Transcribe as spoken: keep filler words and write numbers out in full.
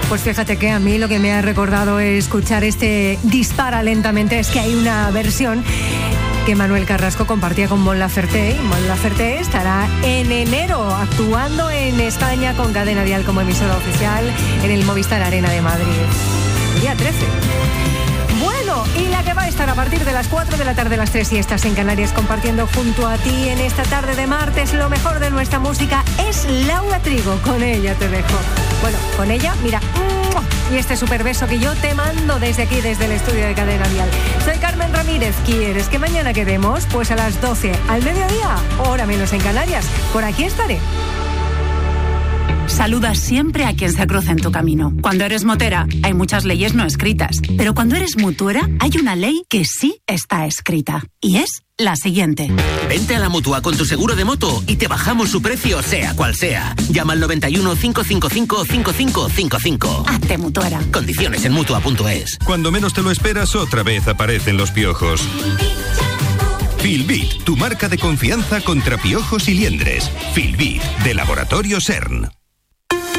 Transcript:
Pues fíjate que a mí lo que me ha recordado escuchar este Dispara lentamente es que hay una versión que Manuel Carrasco compartía con Mon Laferte. Mon Laferte estará en enero actuando en España con Cadena Dial como emisora oficial en el Movistar Arena de Madrid. El día trece. Bueno, y la que va a estar a partir de las cuatro de la tarde, las tres, y estás en Canarias compartiendo junto a ti en esta tarde de martes lo mejor de nuestra música es Laura Trigo. Con ella te dejo. Bueno, con ella, mira, y este super beso que yo te mando desde aquí, desde el estudio de Cadena Dial. Soy Carmen Ramírez. ¿Quieres que mañana quedemos? Pues a las doce, al mediodía, hora menos en Canarias. Por aquí estaré. Saluda siempre a quien se cruza en tu camino. Cuando eres motera, hay muchas leyes no escritas. Pero cuando eres mutuera, hay una ley que sí está escrita. Y es la siguiente. Vente a la Mutua con tu seguro de moto y te bajamos su precio, sea cual sea. Llama al noventa y uno, cinco cinco cinco, cinco cinco cinco cinco. Hazte mutuera. Condiciones en Mutua punto es. Cuando menos te lo esperas, otra vez aparecen los piojos. Filbit, tu marca de confianza contra piojos y liendres. Filbit, de Laboratorio Sern.